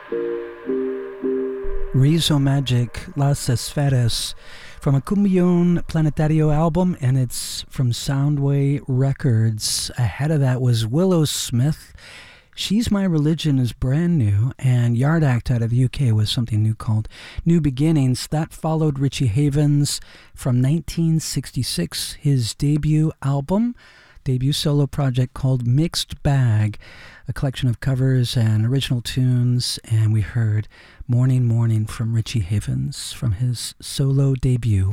Rizomagic Las Esferas from a Cumbion Planetario album, and it's from Soundway Records. Ahead of that was Willow Smith. She's My Religion is brand new, and Yard Act out of the UK was something new called New Beginnings. That followed Richie Havens from 1966, his debut solo project called Mixed Bag, a collection of covers and original tunes, and we heard Morning Morning from Richie Havens from his solo debut,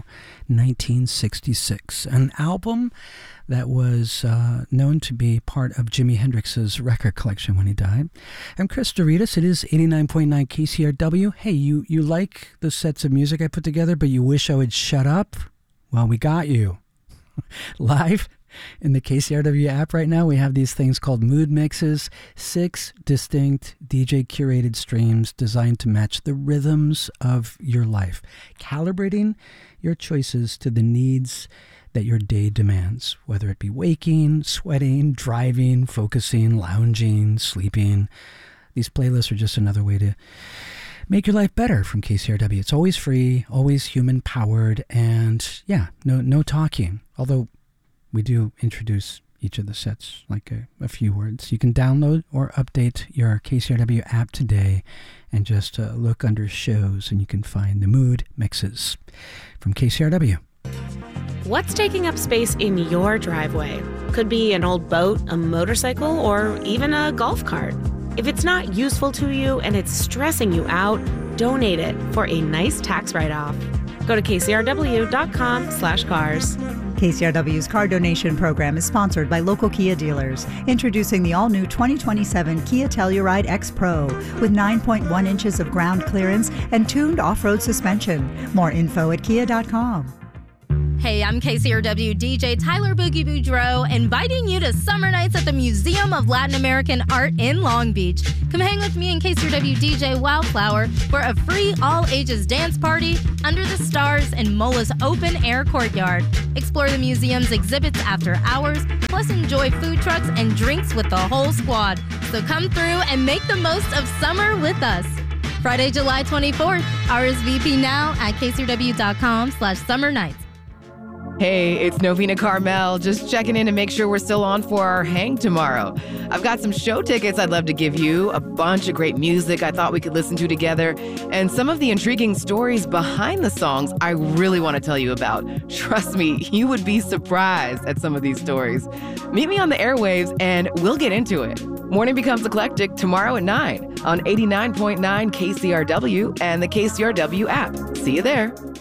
1966, an album that was known to be part of Jimi Hendrix's record collection when he died. I'm Chris Doritas. It is 89.9 KCRW. Hey, you like the sets of music I put together, but you wish I would shut up? Well, we got you. Live in the KCRW app right now, we have these things called mood mixes, 6 distinct DJ-curated streams designed to match the rhythms of your life, calibrating your choices to the needs that your day demands, whether it be waking, sweating, driving, focusing, lounging, sleeping. These playlists are just another way to make your life better from KCRW. It's always free, always human-powered, and yeah, no talking, although we do introduce each of the sets like a few words. You can download or update your KCRW app today and just look under shows and you can find the mood mixes from KCRW. What's taking up space in your driveway? Could be an old boat, a motorcycle, or even a golf cart. If it's not useful to you and it's stressing you out, donate it for a nice tax write-off. Go to kcrw.com/cars. KCRW's car donation program is sponsored by local Kia dealers. Introducing the all-new 2027 Kia Telluride X Pro with 9.1 inches of ground clearance and tuned off-road suspension. More info at kia.com. Hey, I'm KCRW DJ Tyler Boogie Boudreau, inviting you to Summer Nights at the Museum of Latin American Art in Long Beach. Come hang with me and KCRW DJ Wildflower for a free all-ages dance party under the stars in MOLA's open-air courtyard. Explore the museum's exhibits after hours, plus enjoy food trucks and drinks with the whole squad. So come through and make the most of summer with us. Friday, July 24th. RSVP now at kcrw.com/summernights. Hey, it's Novena Carmel, just checking in to make sure we're still on for our hang tomorrow. I've got some show tickets I'd love to give you, a bunch of great music I thought we could listen to together, and some of the intriguing stories behind the songs I really want to tell you about. Trust me, you would be surprised at some of these stories. Meet me on the airwaves and we'll get into it. Morning Becomes Eclectic tomorrow at 9 on 89.9 KCRW and the KCRW app. See you there.